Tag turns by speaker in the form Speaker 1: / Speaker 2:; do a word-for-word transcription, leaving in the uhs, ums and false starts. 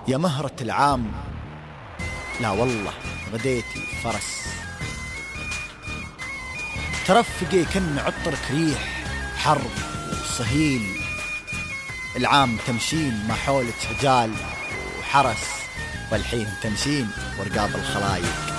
Speaker 1: يا مهرة العام، لا والله غديتي فرس. ترفقي كن عطرك ريح حرب وصهيل، العام تمشين ما حولك رجال وحرس، والحين تمشين ورقاب الخلايق.